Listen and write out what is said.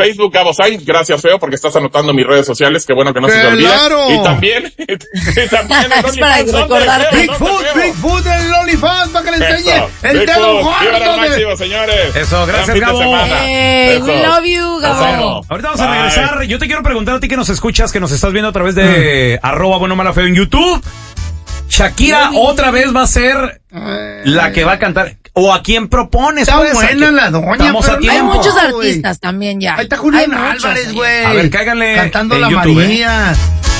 Facebook, Gabo Sainz. Gracias, Feo, porque estás anotando mis redes sociales. Qué bueno que no se te olvide. ¡Claro! Y también el Es para recordarte. Bigfoot el OnlyFans para que le enseñe el Bigfoot, dedo viva al gordo. máximo, señores. Eso, gracias, Buen fin de Gabo. semana. We Eso. love you, Gabo. Ahorita vamos a regresar. Yo te quiero preguntar a ti que nos escuchas, que nos estás viendo a través de @buenomalafeo en YouTube. Shakira otra vez va a ser la que va a cantar. ¿O a quién propones? Está pues? buena la doña, Estamos a pero tiempo. Hay tiempo, muchos güey. artistas también ya. Ahí está Julián Hay muchos, Álvarez, güey. A ver, cáiganle cantando en la YouTube, María.